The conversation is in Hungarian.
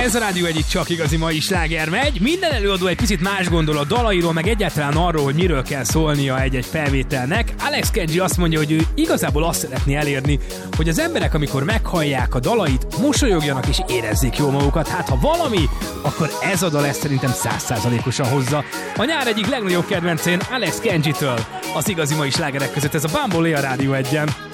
Ez a Rádió egyik csak igazi mai sláger megy. Minden előadó egy picit más gondol a dalairól, meg egyáltalán arról, hogy miről kell szólnia egy-egy felvételnek. Alex Kenji azt mondja, hogy ő igazából azt szeretné elérni, hogy az emberek, amikor meghallják a dalait, mosolyogjanak és érezzék jól magukat. Hát ha valami, akkor ez a dal ezt szerintem 100%-osan hozza. A nyár egyik legnagyobb kedvencén Alex Kenjitől az igazi mai slágerek között. Ez a Bambolé a Rádió 1-en.